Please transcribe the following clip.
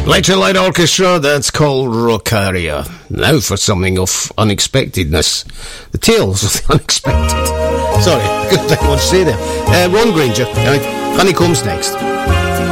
Electric Light Orchestra, that's called Rocaria. Now for something of unexpectedness. The Tales of the Unexpected. Sorry, I couldn't think what to say there. Ron Granger, Honeycomb's next.